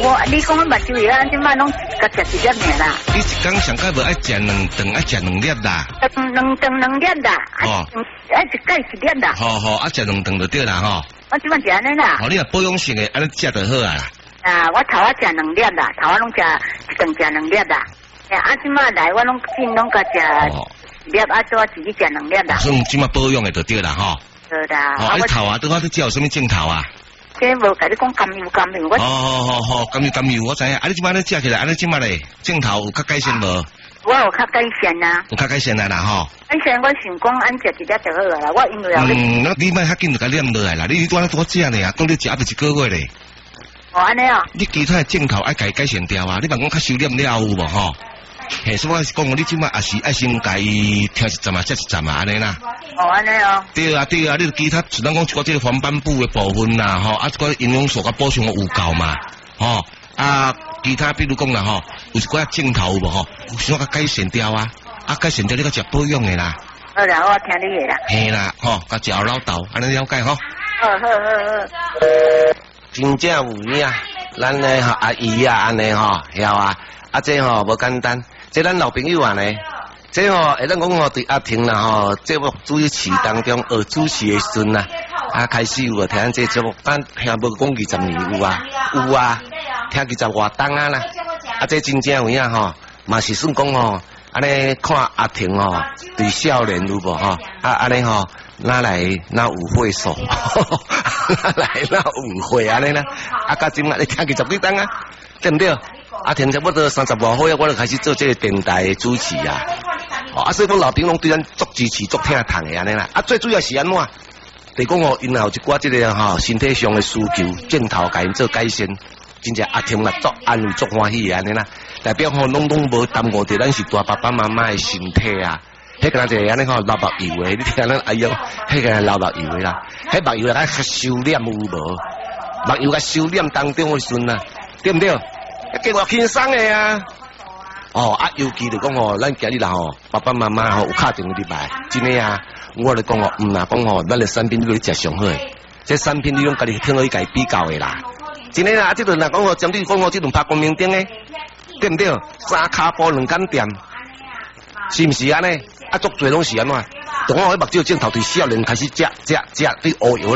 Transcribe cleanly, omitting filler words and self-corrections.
你讲我目睭药，即摆拢甲食一粒尔啦。 你一天上盖无爱食2顿，爱食2粒啦。 2顿2粒啦。哦。爱一盖1粒啦。 好，食2顿就对啦吼。 我即摆食安尼啦。 哦，你若保养性的，安尼食就好啊啦。 啊，我头仔食2粒啦，头仔拢食一顿食2粒啦。即摆来我拢尽拢甲食1粒，拄啊自己食2粒啦。 所以即摆保养的就对啦吼。 对啦。 哦，你头啊，拄好你食有啥物镜头啊？ 这无甲你讲甘油，我。 好，甘油，我知影。啊，你即摆咧食起来，安尼即摆咧镜头有较改善无？ 我有较改善啦。有较改善啦吼。 改善我想讲按食一粒就好啦，我因为那你莫较紧就甲念落来啦，你拄多食呢啊，讲你食不1个月咧。 哦，安尼哦。 你其他的镜头爱改善掉啊，你莫讲较收敛了有无吼？嘿，所以我是讲，你即摆也是爱先家己挑一站啊，食一站啊，安尼啦。 哦，安尼哦。对啊，你其他像咱讲一个这个黄斑部的部分啦，吼，啊，这个营养素甲补充有够嘛，吼，啊，其他比如讲啦，吼，有一寡镜头无吼，有想甲改善掉啊，改善掉你个食保养的啦。 好啦，我听你的啦。 嘿啦，吼，甲食老豆，安尼了解吼。 好。 真正有影，咱的阿姨啊，安尼吼，晓啊，这吼无简单。这咱老朋友啊呢，这吼咱讲吼对阿婷啦吼，节目主持当中学主持的时阵呐，开始有听这节目，咱听无讲20年有啊，听20外档啊啦，这真正有影吼，嘛是算讲吼，安尼看阿婷吼对少年有无吼，安尼吼哪来哪有会所，哪来哪有会安尼啦，甲今仔你听20几档啊，对不对？阿婷差不多30外岁，我就开始做这个电台的主持啊。所以讲老朋友对咱足支持、足听糖的安尼啦。最主要是安怎？就讲因有一寡这个身体上的需求，镜头甲因做改善，真正阿婷嘛足安慰、足欢喜的安尼啦。代表拢无耽误着咱是大爸爸妈妈的身体啊。迄个人就安尼流目油的，你听咱哎呦，迄个流目油的啦，迄目油来较收敛有无？目油甲收敛当中的时阵啊，对不对？计划轻松的啊！尤其就讲咱今日啦爸爸妈妈有敲电话入来，真的啊，我就讲啦，讲咱的产品你食上好的，这产品你拢家己听可以家比较的啦，真的啦，这顿啦讲针对讲这顿拍光明灯的，对不对？3卡包2间店，是不是安尼？足多拢是安怎？当我迄目睭镜头对少年开始食对乌油。